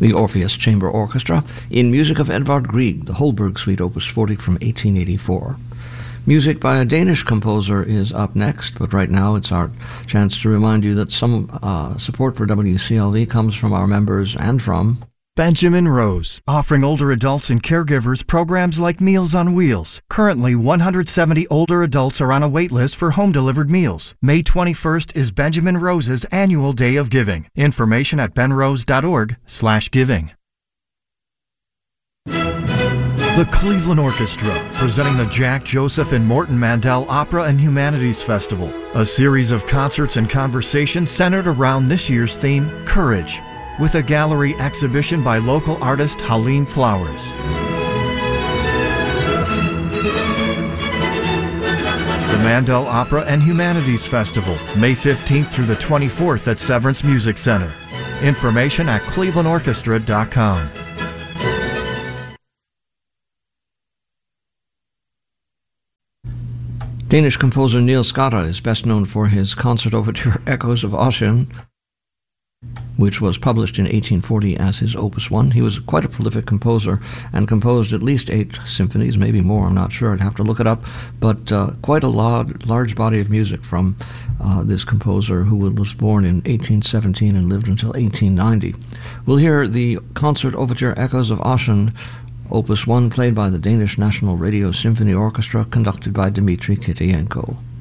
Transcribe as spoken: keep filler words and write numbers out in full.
the Orpheus Chamber Orchestra, in music of Edvard Grieg, the Holberg Suite Opus forty from eighteen eighty-four. Music by a Danish composer is up next, but right now it's our chance to remind you that some uh, support for W C L V comes from our members and from Benjamin Rose, offering older adults and caregivers programs like Meals on Wheels. Currently, one hundred seventy older adults are on a wait list for home-delivered meals. May twenty-first is Benjamin Rose's annual Day of Giving. Information at benrose.org slash giving. The Cleveland Orchestra, presenting the Jack Joseph and Morton Mandel Opera and Humanities Festival, a series of concerts and conversations centered around this year's theme, Courage, with a gallery exhibition by local artist Helene Flowers. The Mandel Opera and Humanities Festival, May fifteenth through the twenty-fourth at Severance Music Center. Information at cleveland orchestra dot com. Danish composer Niels Gade is best known for his concert overture Echoes of Ossian, which was published in eighteen forty as his Opus one. He was quite a prolific composer and composed at least eight symphonies, maybe more, I'm not sure, I'd have to look it up, but uh, quite a large, large body of music from uh, this composer who was born in eighteen seventeen and lived until eighteen ninety. We'll hear the concert overture Echoes of Ossian, Opus one, played by the Danish National Radio Symphony Orchestra, conducted by Dmitri Kitienko.